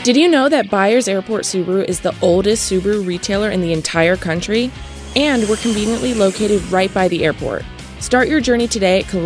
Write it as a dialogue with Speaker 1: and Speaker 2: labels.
Speaker 1: Did you know that Byers Airport Subaru is the oldest Subaru retailer in the entire country? And we're conveniently located right by the airport. Start your journey today at